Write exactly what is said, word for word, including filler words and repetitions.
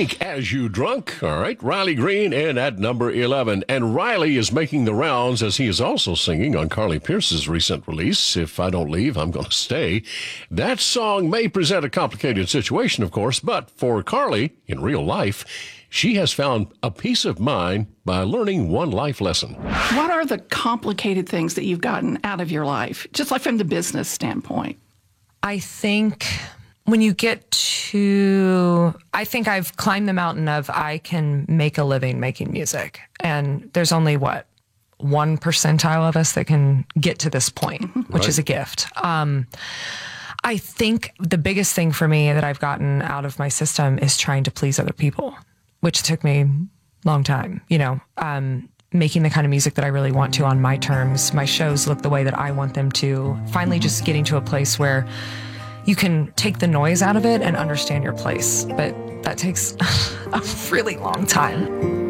Drink As You Drunk. All right, Riley Green in at number eleven. And Riley is making the rounds as he is also singing on Carly Pearce's recent release, If I Don't Leave, I'm Gonna Stay. That song may present a complicated situation, of course, but for Carly, in real life, she has found a peace of mind by learning one life lesson. What are the complicated things that you've gotten out of your life, just like from the business standpoint? I think when you get to, I think I've climbed the mountain of I can make a living making music. And there's only, what, one percentile of us that can get to this point, mm-hmm. which right. is a gift. Um, I think the biggest thing for me that I've gotten out of my system is trying to please other people, which took me a long time, you know, um, making the kind of music that I really want to on my terms. My shows look the way that I want them to. Finally just getting to a place where you can take the noise out of it and understand your place. But that takes a really long time.